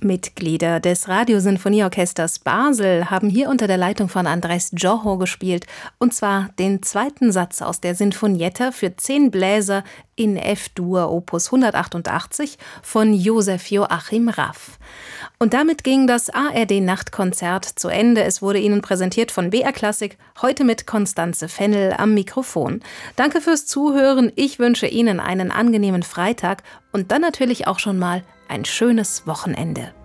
Mitglieder des Radiosinfonieorchesters Basel haben hier unter der Leitung von Andres Joho gespielt, und zwar den zweiten Satz aus der Sinfonietta für 10 Bläser in F-Dur Opus 188 von Josef Joachim Raff. Und damit ging das ARD-Nachtkonzert zu Ende. Es wurde Ihnen präsentiert von BR Klassik, heute mit Constanze Fennel am Mikrofon. Danke fürs Zuhören. Ich wünsche Ihnen einen angenehmen Freitag und dann natürlich auch schon mal ein schönes Wochenende.